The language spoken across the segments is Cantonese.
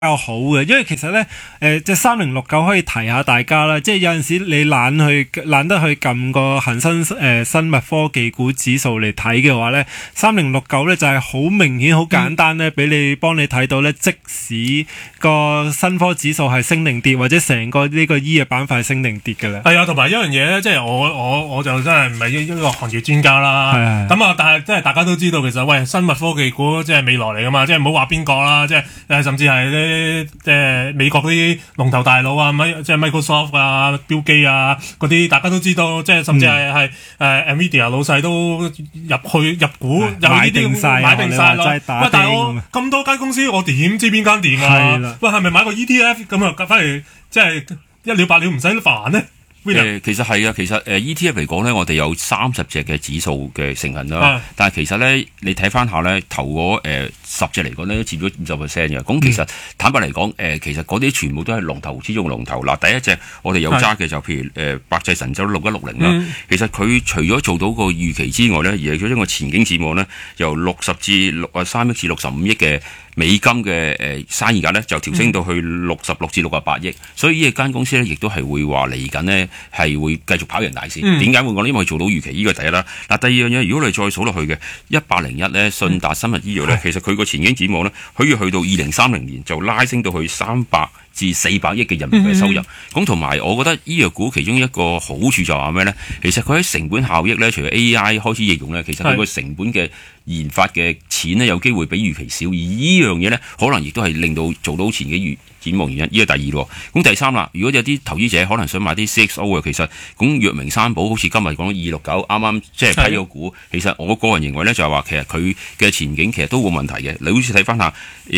較好嘅，因為其實咧，即係3069可以提下大家啦，即係有陣時你懶得去撳個恒生生物科技股指數嚟睇嘅話咧，3069咧就係好明顯、好簡單咧，幫你睇到咧，即使個新科指數係升定跌，或者成個呢個醫藥板塊升定跌嘅啦。 係啊，同埋一樣嘢咧，即係我就真係唔係一個行業專家啦。咁啊，但係即係大家都知道，其實喂，生物科技股即係未來嚟噶嘛，即係唔好話邊個啦，即係甚至係即係美國啲龍頭大佬啊，即係 Microsoft 啊、標基啊嗰啲，大家都知道，即係甚至係Nvidia 老細都入股，有呢啲買定晒咯。喂，但係我咁多間公司，我點知邊間掂啊？喂，係咪買個 ETF 咁啊？翻嚟即係一了百了，唔使煩呢？ 其實係啊，其實ETF 嚟講咧，我哋有30隻嘅指數嘅成分啦。但係其實咧，你睇翻下咧，頭嗰10隻嚟講咧，都佔咗50%嘅。咁其實坦白嚟講，其實嗰啲全部都係龍頭之中嘅龍頭。嗱，第一隻我哋有揸嘅就譬如百濟神州6160啦。其實佢除咗做到個預期之外咧，而係將個前景展望咧，由60至63億至65億嘅美金嘅生意額咧，就調升到去66至68億。所以呢間公司咧，亦都係會話嚟緊呢，係會繼續跑贏大市。點解會講呢？因為做到預期，呢個第一啦。嗱，第二樣嘢，如果你再數落去嘅1801咧，信達生物醫藥咧，其實佢個前景展望咧，可以去到2030年就拉升到去300至400億嘅人民幣收入。咁同埋，我覺得醫藥股其中一個好處就係話咩咧？其實佢喺成本效益咧，除咗 AI 開始應用咧，其實佢個成本嘅研發嘅錢呢，有機會比預期少，而呢樣嘢呢，可能亦都係令到做到前景展望原因。呢個第二咯。咁第三啦，如果有啲投資者可能想買啲 CXO 嘅，其實咁藥明三寶好似今日講269啱啱即係批咗股，其實我個人認為呢，就係話其實佢嘅前景其實都冇問題嘅。你好似睇翻下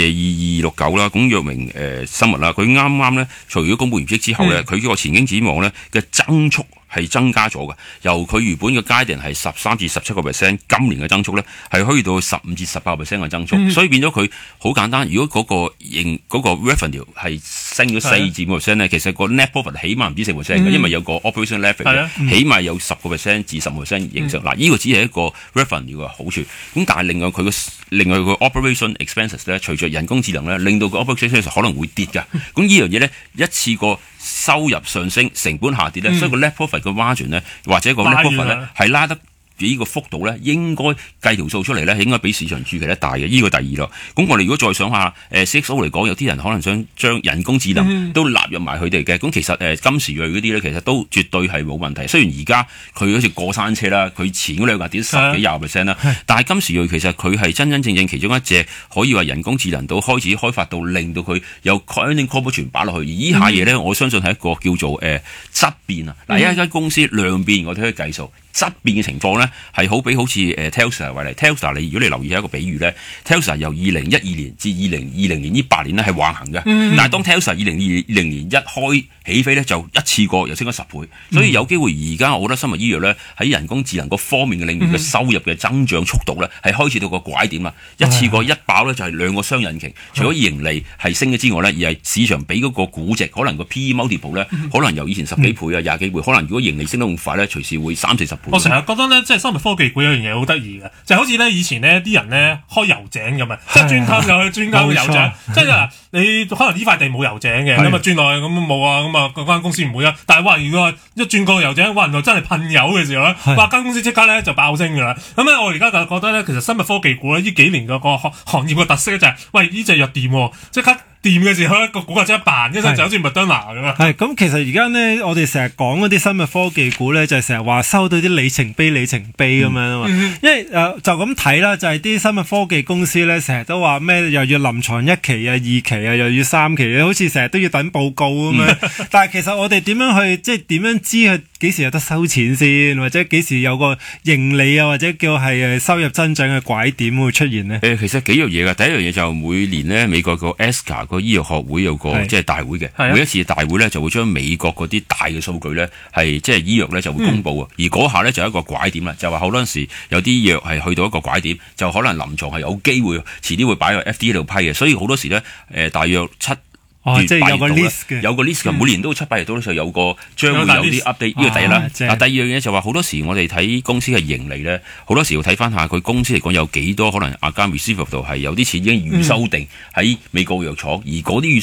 2269啦，咁藥明生物啦，佢啱啱呢，除咗公布業績之後呢，佢呢個前景展望呢嘅增速係增加咗嘅，由佢原本嘅階段係13至17%，今年嘅增速咧係可以到15至18%嘅增速，所以變咗佢好簡單。如果嗰個 revenue 係升咗4至5%咧，其實個 net profit 起碼唔止4%嘅，因為有個 operation leverage，起碼有10%至15%影響。嗱，呢個只係一個 revenue 嘅好處。咁但係另外佢個 operation expenses 咧，隨着人工智能咧，令到個 operation expenses 可能會跌㗎。咁呢樣嘢咧，一次過收入上升，成本下跌咧，所以個 net profit 個 margin 咧，或者個 net profit 咧係拉得呢個幅度咧，應該計條數出嚟咧，應該比市場預期得大嘅。呢個第二咯。咁我哋如果再想下CXO 嚟講，有啲人可能想將人工智能都納入埋佢哋嘅。咁其實金時瑞嗰啲咧，其實都絕對係冇問題。雖然而家佢好似過山車啦，佢前嗰兩日跌10幾20%啦，但係金時瑞其實佢係真正其中一隻可以話人工智能到開始開發到令到佢有 earning corporation 擺落去。而呢下嘢咧，我相信係一個叫做質變啊。嗱，一間公司量變，我哋可以計數。質變嘅情況咧，係好似Tesla 為例。Tesla 如果你留意一個比喻咧，Tesla 由2012年至2020年呢8年咧係橫行嘅。但係當 Tesla 2020年一開起飛咧，就一次過又升咗10倍。所以有機會而家我覺得生物醫藥咧喺人工智能嗰方面嘅領域嘅收入嘅增長速度咧係開始到個拐點啦。一次過一爆咧就係兩個雙引擎，除咗盈利係升嘅之外咧，而係市場俾嗰個估值，可能個 PE multiple 咧，可能由以前10幾倍啊、20幾倍，可能如果盈利升得咁快咧，隨時會30-40倍。 我成日覺得咧，即係生物科技股有樣嘢好得意嘅，就好似咧以前咧啲人咧開油井咁啊，即係專偷又去專偷油井，即係你可能呢塊地冇油井嘅，咁啊轉落去咁冇啊，咁啊嗰間公司唔會啊。但係哇，如果一轉個油井，哇原來真係噴油嘅時候咧，哇間公司即刻咧就爆升㗎啦。咁咧我而家就覺得咧，其實生物科技股咧呢幾年個行業嘅特色咧就係，喂呢隻藥掂，即刻掂嘅時候一個股價即係彈一聲就好似麥當娜咁啊。 係咁，其實而家咧我哋成日講嗰啲生物科技股咧，就係成日話收到啲里程碑咁樣啊嘛。因為就咁睇啦，就係啲生物科技公司咧，成日都話咩又要臨床1期啊、2期啊，又要3期，好似成日都要等報告咁樣。但係其實我哋點樣去即係點樣知佢幾時有得收錢先，或者幾時有個盈利啊，或者叫係收入增長嘅拐點會出現呢？ 其實幾樣嘢㗎。第一樣嘢就每年咧美國個 ASCA 個醫藥學會有個即係大會嘅，每一次大會咧就會將美國嗰啲大嘅數據咧係即係醫藥咧就會公布啊。而嗰下咧就有一個拐點啦，就話好多時有啲藥係去到一個拐點，就可能臨床係有機會遲啲會擺喺 FDA 度批嘅。所以好多時咧大約7 即係有個 list 嘅， 有個 list 嘅，每年都7、8月到嘅時候有個將會有啲 update，呢個第一啦。第二樣嘢就話好多時我哋睇公司嘅盈利咧，好多時要睇翻下佢公司嚟講有幾多可能 account receivable 度係有啲錢已經預收定喺美國藥廠，而嗰啲